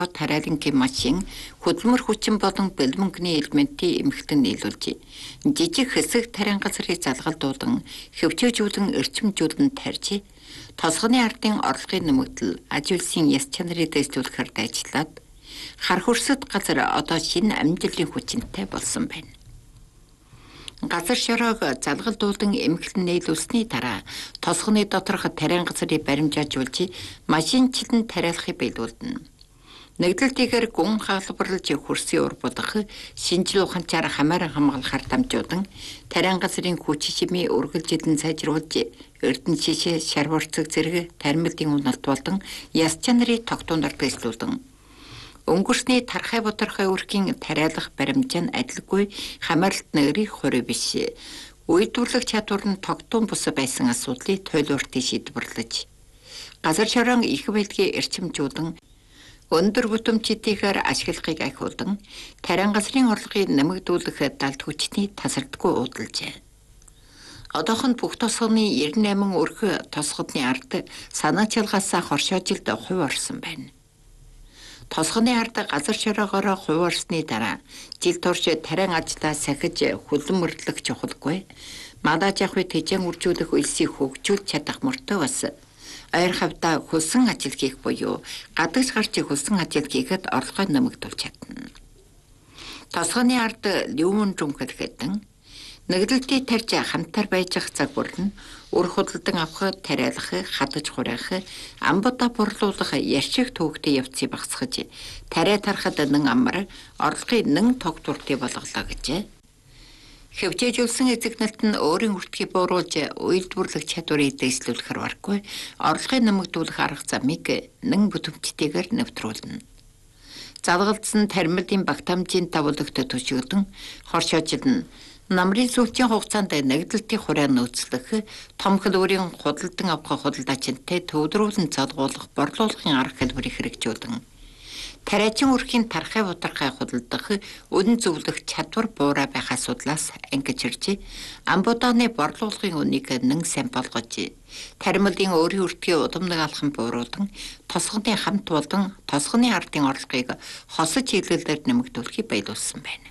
тариалангийн машин хөдөлмөр хүчин болон бэлмөнгөний элементийн эмхтэн нийлүүлж жижиг хэсэг тариан газрыг залгалдуулан хөвчөөжүүлэн эрчимжүүлэн тарьж тосгоны ардын орлогын нэмэгдэл аж үйлсийн яс чанарыг дэвшүүлэхээр дайчлаад хар хөрсөд газар одоо шинэ амжилтын хүчинтэй болсон байна. Газар шороог залгалдуулан эмхлэн нийлүүлсний дараа тосгоны доторх тариан газрыг баримжаажуулж машинчлан тариалахыг биелүүлнэ. Нэгдэлтийгээр гүн хаалбарлаж хөрсийн ур бодох шинжлэх ухаанчаар хамааран хамгаалахаар дамжуулан тариан газрын хүч чимээ үргэлжилэн сайжруулж эрдэнэ шишээ, шарварцэг зэрэг тармилтын уналт болон яс чанарыг тогтооноор дэвшлүүлэн өнгөрсний тархай боторхой үрхийн тариалах баримжаа нь адилгүй хамааралт нэрийн хориг биш. Үйлдвэрлэх чадвар нь тогтун бус байсан асуудлыг тойлууртыг шийдвэрлэж газар шороон их байлгийн эрчимжүүлэн өндөр бүтэмжтэйгээр ашиглахыг ахиулан тариан газрын орлогыг нэмэгдүүлэх далд хүчний тасардаггүй уудалжээ. Одоохон бүх тосгоны 98 өрх тосгодны ард санаачилгаасаа хоршоожилд хувь орсон байна. Тосгоны ард газар шороогоор хувь орсны дараа жил турш тариан ажлаа сахиж хөлмөрлөх чухалгүй. Мадаж ахуй тэжэн үржүүлэх үйлсийг хөгжүүлж чадах мөртөө бас ойр хавьда хөлсөн ажил хийх буюу гадагш гарч хөлсөн ажил хийхэд орлогоо нэмэгдүүлж чадна. Тосгоны ард ливүүн жумхэл хэдэн нэгдэлтийг тарьж хамтар байж цаг бүрэн үр худалдан авах, тариалах, хадаж хураах, амбуудаа борлуулах яршиг төвөгтэй явцыг багасгаж тариа тарахад нэн амар орлогыг нэн тогтвортой болголоо гэжээ. Хөвчөөжүүлсэн эзэгнэлт нь өөрийн үртгийг бууруулж үйлдвэрлэх чадварыг дэвшлүүлэхээр баргүй орлогыг нэмэгдүүлэх арга замыг нэн бүтэмжтэйгээр нэвтрүүлнэ. Залгалдсан тармилын багтамжийн давуулгад төшөөлөн хоршоожилн намрын сүүлчийн хугацаанд нэгдэлтийн хураан нөөцлөх том хөлбөрийн худалдан авах худалдаачинтай төвлөрүүлэн залгуулах борлуулахын арга хэлбэрийг хэрэгжүүлэн тариачин үрхийн тархай боторхой худалдах үнэн зөвлөх чадвар буураа байх асуудлаас ангиж ирж амбуудааны борлуулгын үнийг нэн сайн болгож таримлын өөрийн үртгийн удамнаг алхан бууруулан тосгоны хамт болон тосгоны ардын орлогыг хосож хилэлээр нэмэгдүүлэхийг байлуулсан байна.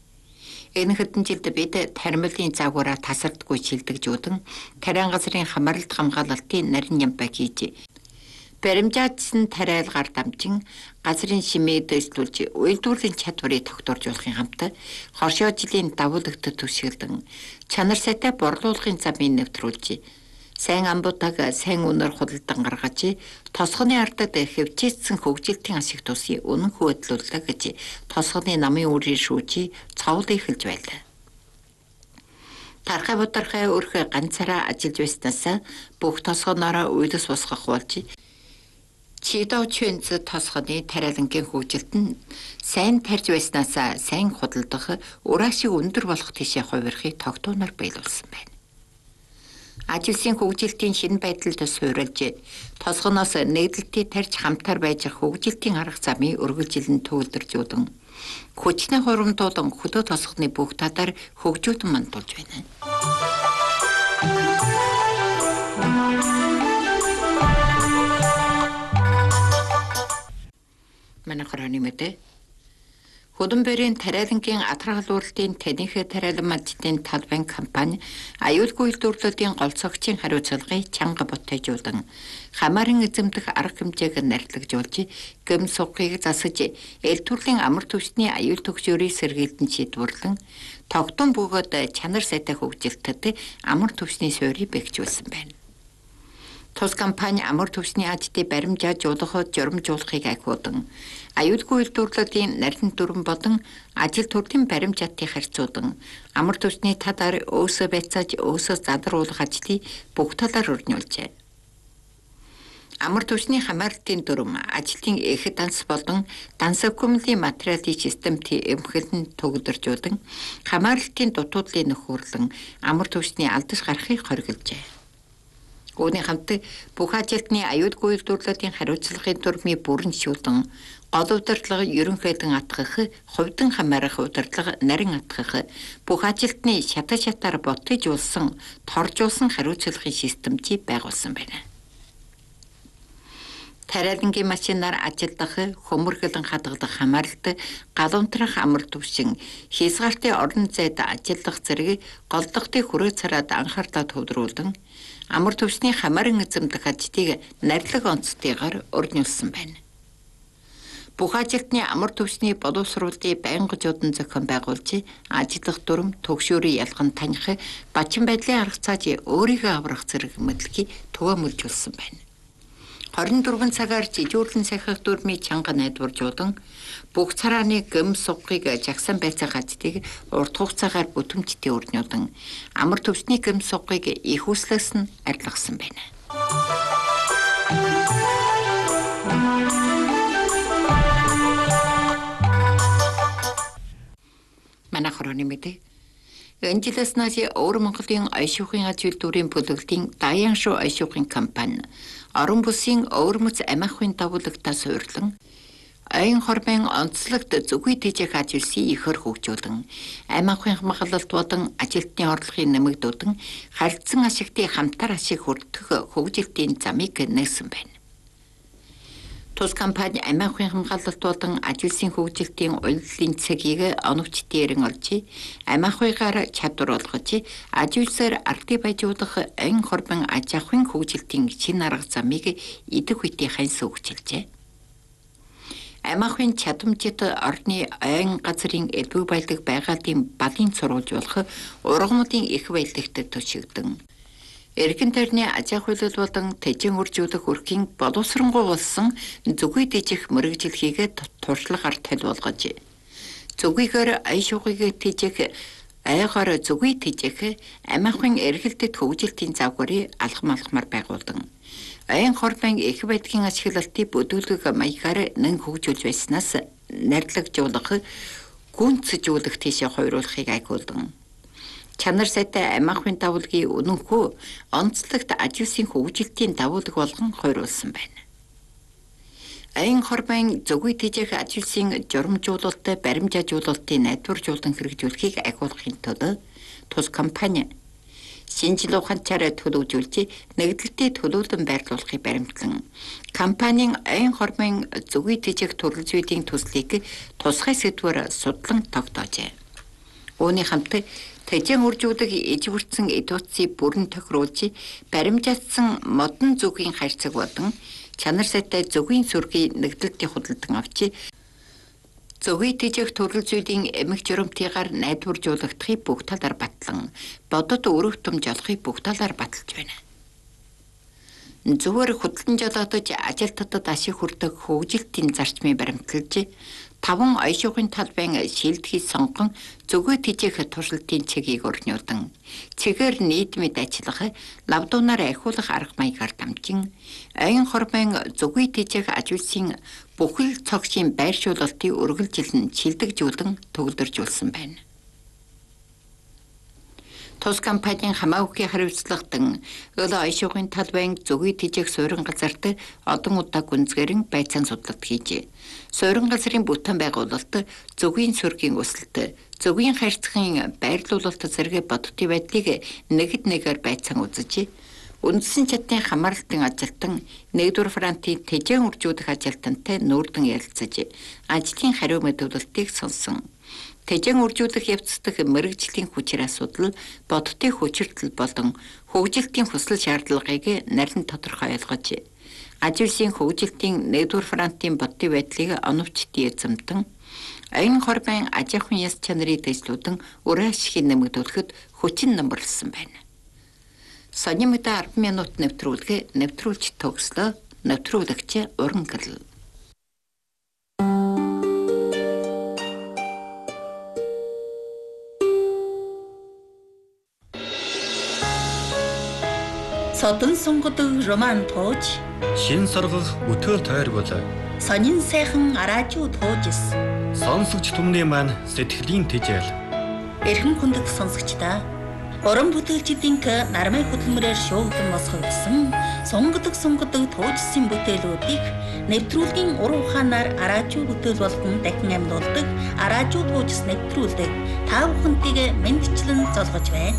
Энэ хэдэн жилд бид таримлын загвараар тасардаггүй шилдэгжүүлэн тариан газрын хамааралт хамгаалалтын нарийн ямбаа хийж баримжаадсан тариалгаар дамжин газрын шимээ дэвшлүүлж үйлдвэрлэлийн чадварыг тогтворжуулахын хамт хоршоожилын давуулгад түшиглэн чанар сайтай борлуулгын замыг нэвтрүүлж сайн амбуудаг сайн үнээр худалдан гаргаж тосгоны ардад хэвчээсэн хөгжилтийн ашиг тусыг үнэн хөөдлүүлэх гэж тосгоны намын үрийн шүүжий цовлыг эхэлж байлаа. Тархай боторхой өрх ганцаараа ажиллаж байснаас бүх тосгоноороо үйлс босгох болж Чидо чүнц тосгоны тариалангийн хөгжилт нь сайн тарж байснаас сайн худалдах ураашиг өндөр болох тийшээ хувирахыг тогтооноор биелүүлсэн байна. Ажилсын хөгжилтийн шинэ байдалд суурилж тосгоноос нэгдэлтийг тарж хамтар байж хөгжилтийн арга замыг үргэлжилэн төвлөржүүлэн хүчний хуримтуулан хөдөө тосгоны бүх талаар хөгжүүлэн мандуулж байна. Манай хорооны мэдээ Хөдөнбөрийн тариалангийн атраалуулалтын танихы тариалан мажтын талбайн компани аюулгүй үйлдвэрлэлийн голцогчийн хариуцлагыг чанга ботайжуулан хамааран эзэмдэх арга хэмжээг нарлагжуулж гэм сугыг засаж эл төрлийн амар түвшний аюул төгсөөрийг сэргийлэн шийдвэрлэн тогтун бөгөөд чанар сайтай хөгжилтэд амар түвшний суурийг бэхжүүлсэн байна. Тус компани амар түвшний ажлыг баримжаажуулах, журамжуулахыг ахиулан аюулгүй үйлдвэрлэлийн нарийн дүрэн болон ажил төрлийн баримжаатыг харьцуулан амар түвшний талаар өөсөө байцааж өөсөө задаруулах ажлыг бүх талаар өрнүүлжээ. Амар түвшний хамааралтын дүрм ажлын их данс болон данс хүмлийн материалын системт эмхэлн төгөлдржүүлэн хамааралтын дутуудлыг нөхөрлөн амар түвшний алдаж гарахыг хоригложээ. Үүний хамт бүх ажилтны аюулгүй үйлдвэрлэлийн хариуцлагын дүрмийг бүрэн шүүлэн гол удирдлага ерөнхийдөн атгах, хувьдан хамаарах удирдлага нарийн атгах бүх ажилтны шатаар ботгожуулсан, торжуулсан хариуцлагын системийг байгуулсан байна. Тариалангийн машинаар ажилдах, хөмөргөлөн хадгалах хамаарлалт, галуунтрах амар төвшин, хязгаартын орон зайд ажиллах зэрэг гол дахтыг хүрээ цараад анхаарлаа төвлөрүүлэн амар төвшний хамааран эзэмдэх ажлыг нарилга онцтойгоор өрнүүлсэн байна. Бүх ажилтны амар төвшний боловсруулалтыг байнгажуудан зохион байгуулж, ажиллах дүрм, төгшөөрийн ялган таних, бачин байдлын арга цааж өөрийгөө аврах зэрэг мэдлэгийг түгээмжүүлсэн байна. 24 цагаар жижүүрлэн сахих дүрмийн чанга найдваржуулан бүх царааны гэм сугыг жагсан байцаах ажлыг урт хугацаагаар бүтэмжтэй өрнүүлэн амар төвчний гэм сугыг их үслээс нь арилгасан байна. Манай хорооны мэдээ. Энэ жилээс нааш Өвөр Монголын ойшуухын аж үйлдвэрийн бүлэглэлийн Даян шүү ойшуухын компани орон бүсийн өвөрмөц амиахын давуулагтаа суйрлан айн хорбын онцлогт зүгүй тэжээх ажилсыг ихэр хөгжүүлэн амиахын хамгаалалт болон ажилтны орлогын нэмэгдүүлэн харилцан ашигтын хамтар ашиг хүртэх хөгжилтийн замыг нээсэн байна. Тус компани амиахын хамгаалалт болон ажилсын хөгжилтийн улирлын цагийг оновч дээрэн олж, амиахыгаар чадвар олгож, ажилсаар ардыг байжуулах айн хорбын аж ахуйн хөгжилтийн шинэ арга замыг идэх үеийн ханьс хөгжилжээ. Амиахын чадамжит орны айн газрын элбэг баялаг байгалийн балын сурвалжуулах ургамлын их баялагт төшигдөн. Эргэн тойрны аж ахуйлал болон тэжин үржүүлэх өрхийн боловсронгуй болсон зүгүй тэжих мэрэгжилхийг туршлагаар толиулгаж, зүгүйгээр ай шугыг тэжих, айгаар зүгүй тэжих, амиахын эргэлтэд хөгжилтийн завгарыг алхамалхмаар байгуулдан, айн хорбын их байдгийн ашиглалтыг бүдүүлэг маягаар нэн хөгжүүлж байснаас нарлагжуулах, гүнцжүүлэх тийшээ хойруулахыг айгуулдан. Чанар сайтай амиахын давуулгын үнэнхүү онцлогт ажилсын хөгжилтийн давуулга болгон хойруулсан байна. Айн хорбын зүгүй тэжээх ажилсын журамжуулалт, баримжаажуулалтын найдваржуулан хэрэгжүүлэхийг агуулгахын тулд тус компани шинжлэх ухаанчаар төлөвлөж нэгдэлтэд төлөвлөн байрлуулахыг баримтлан компанийн айн хорбын зүгүй тэжээх төрөл зүйдийн төслийг тусгай сэдвээр судлан тогтоожээ. Үүний хамт тэжэн үржүүлэг иж хүртсэн эдуцыг бүрэн тохируулж, баримжаатсан модон зүгийн харьцаг болон чанар сайтай зүгийн сүргийн нэгдэлтийг худалдан авч, зүгийн тэжээх төрөл зүйдийн эмх журамтыгаар найдваржуулагдахыг бүх талаар батлан, бодод өрөв томж олохыг бүх талаар баталж байна. Зүгээр худалдан жолоодож ажилтнуудад ашиг хүртэх хөгжилтийн зарчмыг баримталж, 5 ойшуухын талбайн шилдэхийг сонгон зүгөө тэжээх туршилтын цэгийг өрнүүлэн цэгээр нийтмэд ажиллах, лавдуунаар ахиулах арга маягаар дамжин айн хорбын зүгөө тэжээх ажилсын бүхэл цогшийн байршуулалтыг үргэлжилэн шилдэгжүүлэн төгөлдржүүлсэн байна. Тус компанийн хамаагүй хариуцлагадан өл ойшуухын талбайн зүгөө тэжээх суурин газарт олон удаа гүнзгэрэн байцаан судлалт хийж, суурин газрын бүтэн байгуулалт, зүгийн сүргийн өсөлт, зүгийн харьцагын байрлуулалт зэрэг бодитын байдлыг нэгд нэгээр байцаан үзэж, үндсэн чадлын хамаарлалтын ажилтан нэгдүгээр фронтын тэжээн үржүүлэх ажилтантай нүүрдэн ярилцаж, ажлын хариу мэдүүлэлтийг сонсон. Тэжээн үржүүлэх явцдах мэрэгжлийн хүчээр асуудал, бодитын хүчирдэл болон хөгжилтийн хүсэл шаардлагыг нарийн тодорхой ойлгож, ажилсын хөгжилтийн нэгдүгээр фронтын бодитын байдлыг оновч эзэмтэн, айн хорбын аж ахуйн яс чанарыг дэвшлүүлэн өрөө ашигыг нэмэгдүүлэхэд хүчин намбарлсан байна. Сони мэдээ 10 минут нэвтрүүлж төгслөө. Нэвтрүүлэгч Уран Гэрэл. Содон сонгодог роман тууж, шин соргох өтөөл тойргол, сонин сайхан араажуу туужс, сонсогч түмний маань сэтгэлийн тэжээл. эрхэм хүндэт сонсогчдаа уран бүтээлчдийн нармай хөдөлмөрөөр шуугдан босгогдсон сонгодог туужсын бүтээлүүдийг нэвтрүүлгийн уран ухаанаар араажуу бүтээл болгон дахин амьдуулдаг араажуу туужс нэвтрүүлдэг та бүхэнтэйг мэндчлэн золгож байна.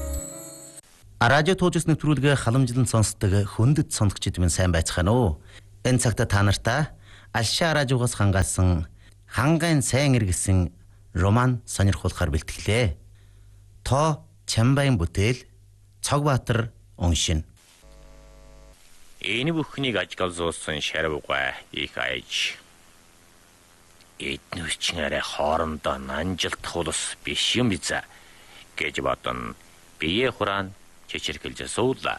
Радио туужс нэвтрүүлгээ халамжлан сонсдог хүндэт сонсогчид минь сайн байцгаана уу. Энэ цагта та нартаа Алшаа радиогоос хангаасан хангайн сайн иргэсэн роман сонирхуулахаар бэлтгэлээ. Тоо Чамбайн бүтээл Цогбаатар уншина. Энэ бүхнийг ажиглуулсан шарвгаа их аяж. Эднүрчин арай хоорондоо нанжилдах улс биш юм биз гэж бодон бие хураан чичиргэлж суулаа.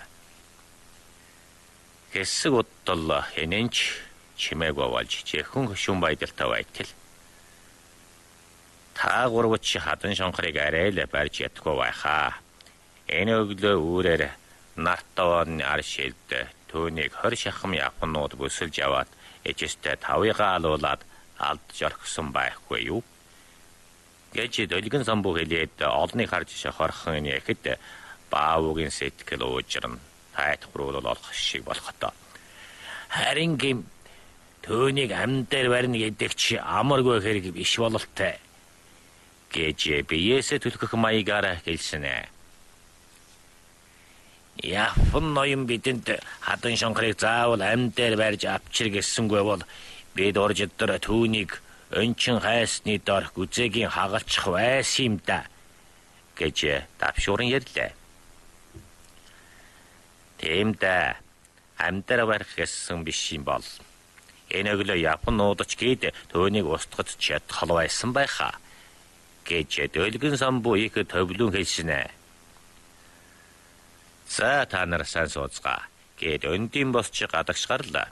Хэсэг удтал хэнэнч чимээг болж чихэн хөшүүн байдалтай байтал. Та гурвч хадан шонхрыг арай л барьж ядгүй байхаа. Энэ өглөө үүрээр нартаон аршилд түүнийг 20 шахам японууд бүсэлж яваад эжэстэй тавыгаа алуулаад алдж орхисон байхгүй юу? Гэж Долгин самбуу хэлээд олныг харж шохорхон яхэд баавуугийн сэтгэл уужран тайтгуул олох шиг болохоо. Харин гим түүнийг ам дээр барьна гэдэг чи амаргүй хэрэг биш бололтой. Гэж биеэсээ түлхэх маягаар хэлсэн. Япон ноён бидэнд хадан шонхрыг заавал ам дээр барьж авчир гэсэнгүй бол бид орж өдөр түүнийг өнчин хайсны дор гүзээгийн хагалчих байсан юм да. Гэж давшууран ярьлаа. Тийм да. Ам дээр барих гэсэн биш юм бол. Энэ өглөө Япон нуудч гээд түүнийг устгаж чадхал байсан байхаа. Гэж Долгин самбуу их төвлөн хэлсэн. За та нар сайн сууцгаа. Гэд өндийн босч гадагш гарлаа.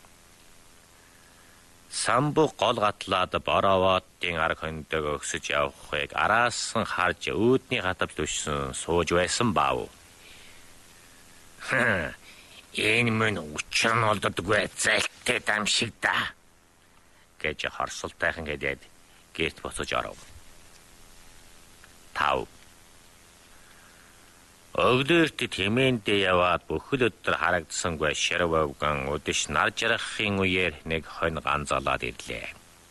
Самбуу гол гатлаад борооодын арга хөндөг өгсөж явахыг араас нь харж үүдний хатавч төшсөн сууж байсан баав. Энэ мөн учир нь олддоггүй зайлттай дам шиг да. Гэж хорсолтойхон гэдэг гэрт буцаж оров. Тав. Өглөөрт тэмээндээ яваад бүхэл өдөр харагдсангүй ширвавган өдөш нар жаргахын үеэр нэг хонь ганцолоод ирлээ.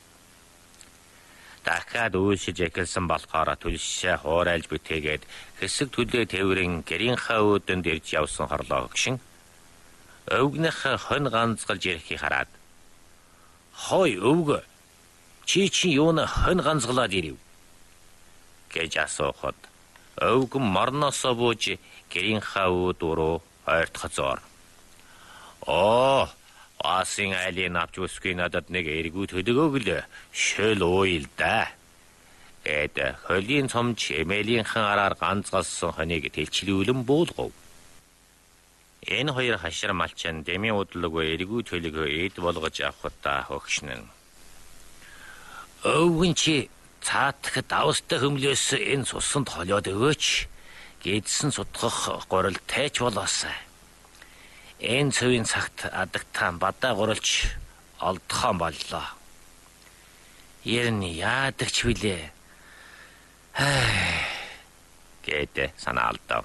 Дахиад үйлшиж эхэлсэн болохоор түлшээ хуурайлж бүтээгээд хэсэг төлөө тэврэн гэрийнхаа өөдөнд ирж явсан хорлоо хөгшин өвгнөх хонь ганцгалж ирэхийг хараад "Хой өвгө, чи юуна хонь ганцгалаад ирэв?" гэж асуухад өвгөн морноосоо бууж гэрийнхаа үүд руу ойртохозоор "Оо, асын айлын авч үсгүй надад нэг эргүү төлөгөөг л шөл ууйл да." Эд хөлийн цомч эмээлийнхэн араар ганцгалсан хоныг тэлчлүүлэн буулгав. Энэ хоёр хашир малчин дэмийн удлуугүй эргүү төлөгөө эд болгож авахта хөгшнэн. "Өвгөн чи цаатах давстай хөмлөөс энэ цусанд холиод өгөөч. Гэдсэн сутгах гурил тайч болоосаа. Энэ цөвийн цагт адагтаан бадаа гурилч олдхон боллоо. Ерний яадагч билээ." Гэдэг санаалдав.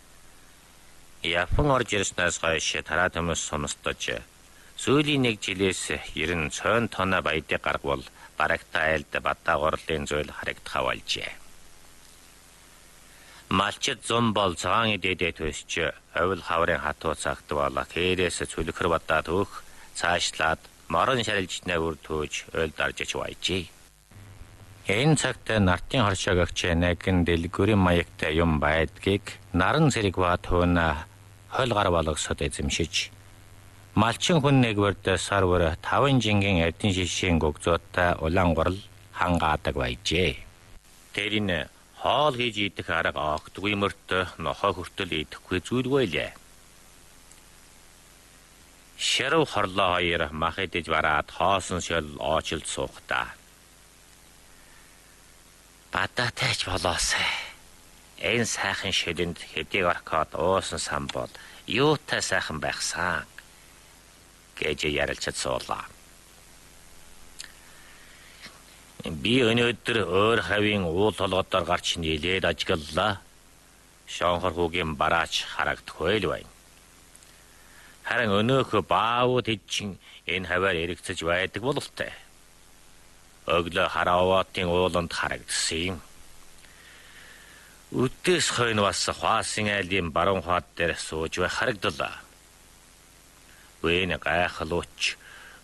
Япон орж ирснээс хойш тараа төмөс сумстаж сүүлийн нэг жилээс 90 цойн тонна баядыг гаргавал барагтай айлд бадаа гурлын зүйл харагдах болжээ. Малчид зам бол цагаан эдээдээ төсч овл хаврын хатуу цагт болоо кээрээс цүлхэр бадаад өөх цаашлаад морон шарилж навөр төөж ойлд аржиж байжээ. Энэ цагт нартын хоршоогч нэгэн дэлгүүрийн маягтай юм байдгийг наран зэрэг ба тууна хол гар болгосод эзэмшиж малчин хүн нэгвэрд сарвар 5 жингийн эдэн шишийн гөгзөөтэй улаан гурал хангаадаг байжээ. Тэрийн хоол хийж идэх арга огтгүй мөрт нохоо хүртэл идэхгүй зүйлгүй лээ. Шарав хорлоо хоёр мах идэж бараад хоосон шөл оочилд суухтаа. Бадатайч болоосай. Энэ сайхан шөлөнд хэдийг орхоод уусан сан бол юутай сайхан байхсан гэж ярилцаж суулаа. Би өнөөдөр өөр хавийн уул толгодоор гарч нийлээд ажиглалаа. Шонхор хүүгийн бараач харагдахгүй л байна. Харин өнөөхө баавууд ичэн энэ хаваар эргэцэж байдаг бололтой. Өглөө харааватын ууланд харагдсан юм. Үдээс хойно бас хаасын айлын баруун хаад дээр сууж байх харагдлаа. Вэн гайхалууч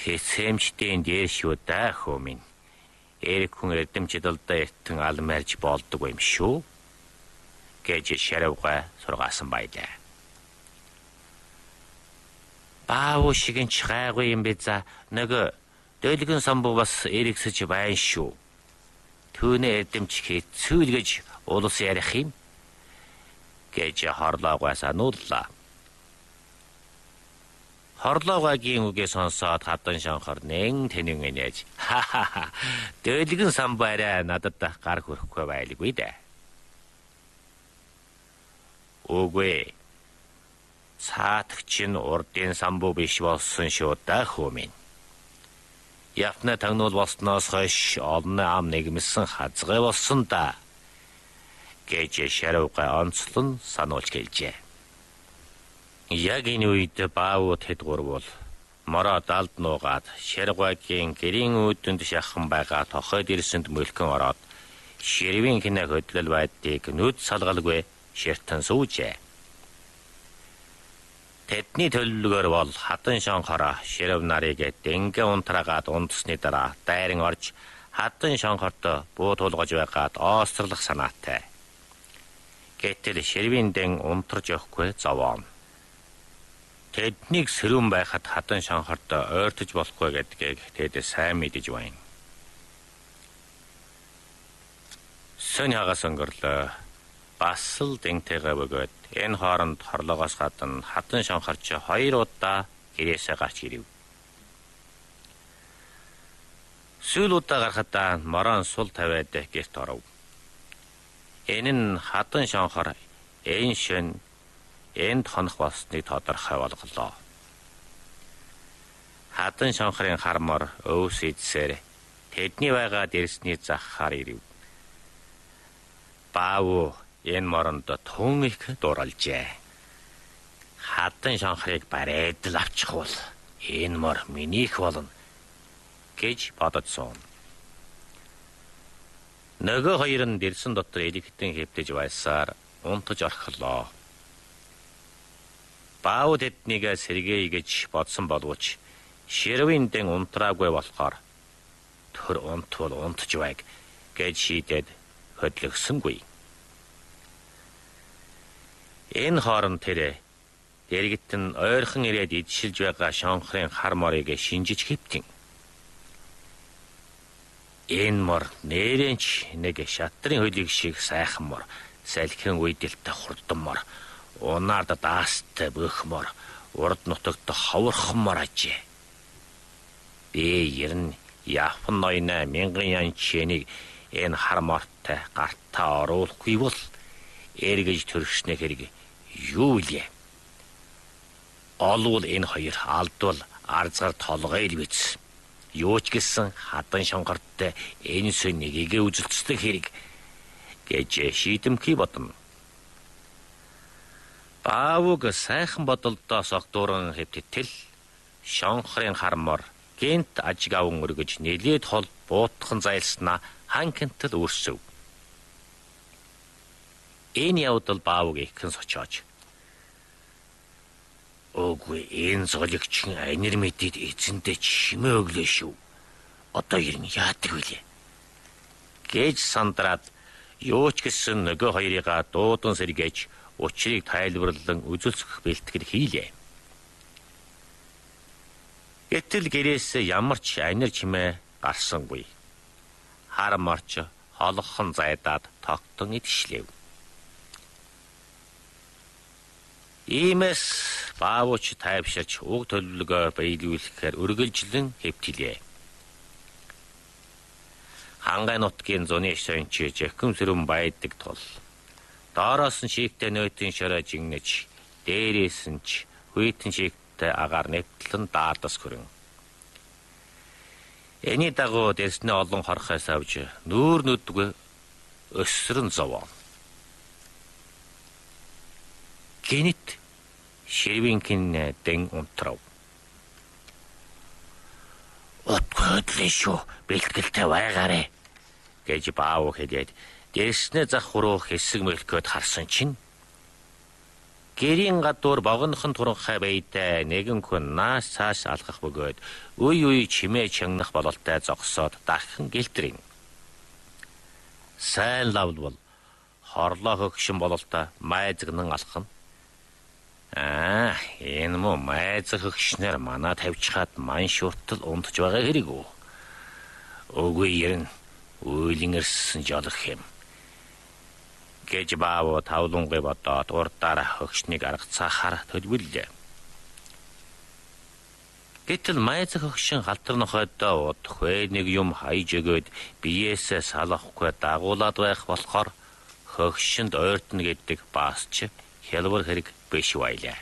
Хэсэмжтэй дээр шүү даа хөө минь. Эрэг хүн эрдэмчд алдаа эртэн алмарж болдог юм шүү. Гэж шарвга сургаасан байлаа. Баавуу шиг ч гайгүй юм бэ за. Нөгөө Дэлгэн самбуу бас эрэгсэж байна шүү. Түүний эрдэмч хэцүү л гэж улс ярих юм. Гэж хорлоогоо санууллаа. Хорлоогогийн үгээ сонсоод Хадан шонхор нэн тэнэн инээж. Дэлгэн самбуу арай надад гар хөрөхгүй байлгүй дээ. Үгүй. Цаатагч нь урдын самбуу биш болсон шүү даа хөө минь. Япны тагнуул болсноос хойш олон ам нэгмсэн хазгай болсон да. Гэж шарвга онцлон сануулж гэлжээ. Яг энэ үед Баавуу тэд гурвал мороо далд нуугаад шарвгагийн гэрийн үүдэнд шаххан байгаа тохойд ирсэнд мөлкөн ороод ширвийн хинэ хөдлөл байдгийг нүд салгалгүй ширтэн сүүжээ. Тэдний төлөвлөгөөр бол Хадан шонхороо ширв нарыг дэнгэ унтраагаад унтсны дараа дайран орж Хадан шонхортой буу тулгаж байгаад оосрлох санаатай. Гэтэл ширвийн дэн унтарч өгөхгүй зовоон. Тэднийг сэрүүн байхад Хадан шонхортой ойртож болохгүй гэдгийг тэд сайн мэдэж байна. Сөн хагас өнгөрлөө. Бас л дэнтэйгээ бөгөөд энэ хооронд хорлогоос гадна Хадан шонхорч 2 удаа гэрээсээ гарч ирэв. Сүүл удаа гарахадаа морон сул тавиад гэрт оров. Энэ нь Хадан шонхор энэ шөнө энд хонох болсныг тодорхой болголоо. Хадан шонхорын хармор өвс идсээр тэдний байгаад ирсний захаар ирэв. Баавуу энэ моронд тун их дууралжээ. Хадан шонхорыг барайд л авчих бол энэ мор минийх болно гэж бодсон. Нөгөө хоёр нь дэрсэн дотор элэгтэн хэвтэж байсаар унтаж орхолоо. Баавуу тэднийг сэргээе гэж бодсон боловч ширвийн дэн унтраагүй болохоор төр унтвал унтж байг гэж шийдээд хөдлөгсөнгүй. Энэ хооронд тэр дэргэт нь ойрхон ирээд идшилж байгаа шонхрын хар морыг шинжиж хэвтэн. Энэ мор нэрэнч нэг шатрын хөлийг шиг сайхан мор, салхин үйдэлтэй хурдан мор, унаад даастай бөх мор, урд нутагт ховорхон мор ажээ. Би ерн япон ноёна мянган ян чэнийг энэ хар мортой гартаа оруулахгүй бол эргэж төрөхснэ хэрэг юу вэ? Олвол энэ хоёр алдвал арзгаар толгой л биз. Юу ч гэсэн Хадан шонхортой энэ сөн нэгийг үзэлцдэг хэрэг гэж шийдэмхий бодно. Баавууг сайхан бодолдоос огдууран хэвттэл шонхрын хармор гэнт ажигавн өргөж нэлээд хол буутхан зайлснаа ханкентл өрсөв. Энэ явдал Баавууг иххэн сочоож. Үгүй энэ золигч анир мэдээд эзэндээ чимээ өглөө шүү. Одоо ер нь яадаг вүлээ? Гэж сандраад юу ч гэсэн нөгөө хоёрыгаа дуудан сэргээж учрыг тайлбарлан үзүүлсэх бэлтгэл хийлээ. Гэтэл гэрээс ямар ч анир чимээ гарсангүй. Хар морч холгохон зайдаад тогтон идшлэв. Иймээс Баавууч тайвширч уг төлөвлөгөө биелүүлэхээр үргэлжлэн хэвтэлээ. Хангай нутгийн зуны шонч жахим сэрүүн байдаг тул доороос нь шийгтэй нөтийн шороо жигнэж, дээрээс нь ч хүйтэн шийгтэй агаар нэвтлэн даадас хүрэн. Эний дагуу дэснэ олон хорхоос авж нүүр нүдгүй өсрөн зовоо. Гэнэт ширвинкин дэн унтрав. Отгодлээ шүү, бэлтгэлтэй байгаарэ гэж Баавуу хэлээд дэснэ зах руу хэсэг мөлкөд харсан чинь гэрийн гадуур богинохон туранхай байтай нэгэн хүн нааш цааш алхах бөгөөд үе чимээ чангах бололтой зогсоод дахин гэлтрийн. Сайн лавлвал хорлоо хөгшин бололтой майзгнан алхна. Энэ муу майзг хөгшнэр манай тавьчихад ман шүртэл унтж байгаа хэрэг үү? Үгүй ерэн үйлэн ирсэн жолох юм. Гэж баав тавлунгүй бодоод урдаараа хөгшнийг аргацаахаар төлөвлөлээ. Гэтэл майзг хөгшин халтар нохойдоо удах нэг юм хайж өгөөд биеэсээ салахгүй дагуулад байх болохоор хөгшинд ойртно гэдэг баасч хялбар хэрэг биш байлаа.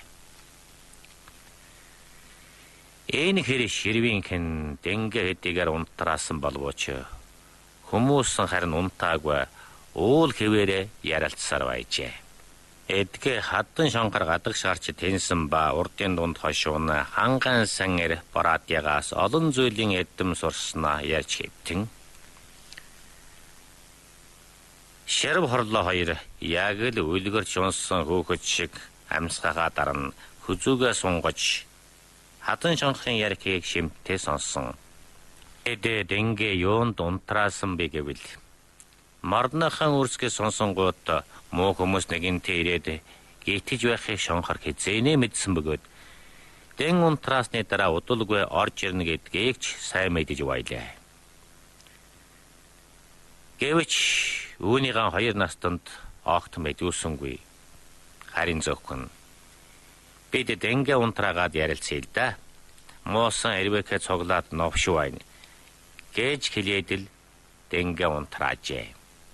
Энэ хэрэг ширвийн хэн дэнгэ хэдийгээр унтраасан боловч хүмүүс харин унтаагүй уул хэвээрээ ярилцсаар байжээ. Эдгэ хаддан шонхор гадагш гарч тэнсэн ба урдын дунд хошууна ханган сангэр бараатягаас олон зүйлийн эдэм сурснаа ярьж хэвтэн. Шэрв хорлоо хоёр яг л үлгэрч унсан хөөхөд шиг амсгахаа дарна хүзүүгээ сунгаж хадан шонхын ярихыг шимтээ сонсон. Эдэ дэнгэ юунд унтраасан бэ гэвэл мордныхан үрсгээ сонсонгууд муу хүмүүс нэгэнтэй ирээд гитэж байхыг шонхор хизээнэ мэдсэн бөгөөд дэн унтраасны дараа удалгүй орж ирнэ гэдгийг ч сайн мэдэж байлаа. Гэвч үүнийхэн хоёр настанд огт мэдүүлсэнгүй. Харин зөвхөн бид дэнгэ унтраагаад ярилцъя л да. Муусан эрвэхэ цуглаад новшуу байна. Гэж хэлээд л дэнгэ унтраажээ.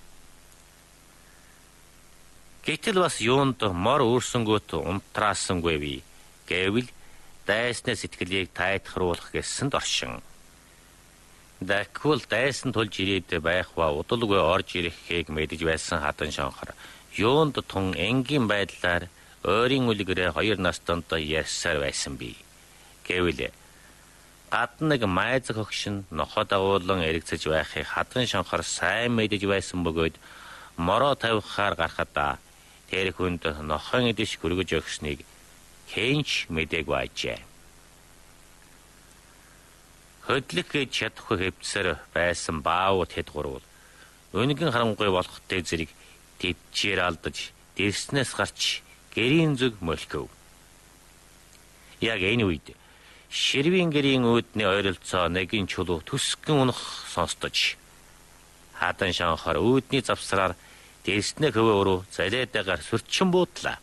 Гэтэл бас юунд мор өөрсөнгөөт унтраасангүй би гэвэл дайсны сэтгэлийг тайтгаруулах гэсэнд оршин. Дакул дайсан тулж ирээд байх ба удалгүй орж ирэхийг мэдэж байсан хатан шонхор юунд тун энгийн байдлаар ойрын үлгэрээ хоёр настанд ярьсаар байсан би. Гэвэл гадна нэг майзг хөгшин ноход агуулan эргэцэж байхыг хатан шонхор сайн мэдэж байсан бөгөөд мороо тавихаар гарахад тэр хүнд нохон идэш хүргэж өгснгийг хэнч мэдээг байжээ. Хөдлөх гэж чадахгүй хэвцэр байсан баавууд хэд гурвал өнгийн харангүй болохтэй зэрэг тэтчээр алдаж дэрснээс гарч гэрийн зүг мөлхөв. Яг энэ үед ширвийн гэрийн үүдний ойролцоо нэгэн чулуу төсгөн унах сонстож хатан шонхор үүдний завсраар дэрснээ хөвөө рүү залээдагаар сүрчин буудлаа.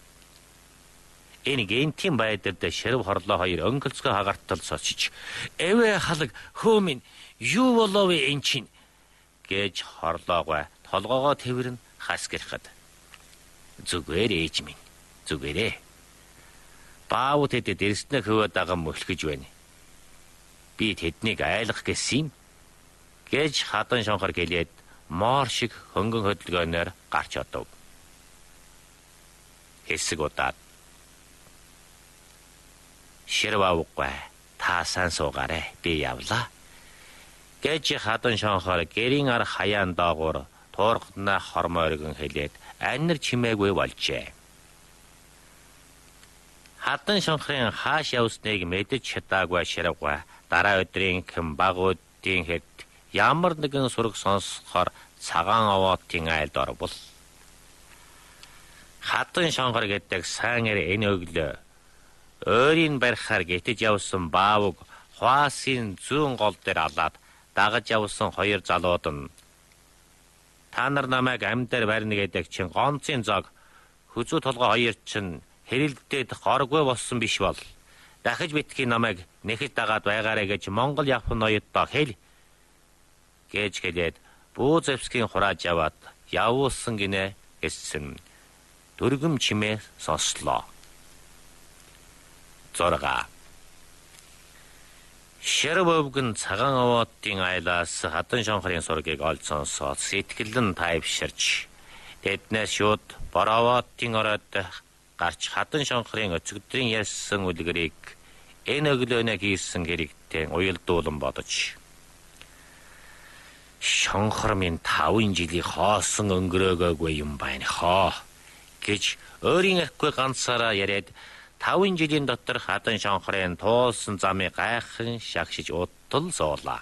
Энэ гентийн байдлаар ширв хорлоо хоёр өнгөлцгөө хагартал сочиж эвэ халаг хөөмин юу болов эн чин гэж хорлоогоо толгоогоо тэрвэрн хас гэрхэд зүгээр ээж минь зүгээрээ баавууд тэд дэрснээ хөвөө даган мөлхөж байна. Би тэднийг айлах гэсэн юм гэж хатан шонхор гэлээд моор шиг хөнгөн хөдөлгөөнөөр гарч одов. Хэсэг удаад ширваавгүй та сан суугаарэ би явлаа гэж хатан шонхоор гэрийн ар хаяан доогуур туурхнаа хормойргон хэлээд анир чимээгүй болжээ. Хатан шонхрын хааш явсныг мэдэж чадаагүй ширвгаа дараа өдрийн хэн багуудын хэд ямар нэгэн сураг сонсохоор цагаан овоотын айлд орвол хатан шонхор гэдэг сайн энэ өглөө ойрын барихаар гэтэж явсан баавг хуасын зүүн гол дээр алаад дагаж явсан хоёр залууд нь та нар намайг амьдаар барьна гэдэг чин гонцын зог хүзүү толгой хоёр чин хэрэлдээд горгүй болсон биш бол дахиж битгий намайг нэхэд дагаад байгаарэ гэж Монгол явхан ноёдоо хэл гэж хэлээд бүү зэвсгийн хурааж яваад явуулсан гинэ гэсэн дүргэм чимээ сонслоо. 6. Шэрвөвгэн цагаан овоотын айлаас хатан шонхрын сургийг олж сонсоод сэтгэлэн тайвширч тэднээс шууд боровоотын ороод гарч хатан шонхрын өцөгдрийн ярьсан үлгэрийг энэ өглөөнө хийсэн хэрэгтээ уялдуулан бодож шонхор минь 5 жилийн хоосон өнгөрөөгөөгүй юм байна хоо гэж өөрийн аахгүй ганцаараа яриад 5 жилийн дотор хадан шонхорын туулсан замыг гайхан шагшиж удтал суулаа.